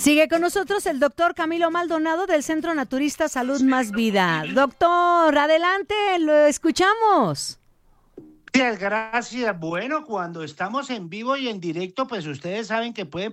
Sigue con nosotros el doctor Camilo Maldonado del Centro Naturista Salud Más Vida. Doctor, adelante, lo escuchamos. Gracias. Bueno, cuando estamos en vivo y en directo, pues ustedes saben que pueden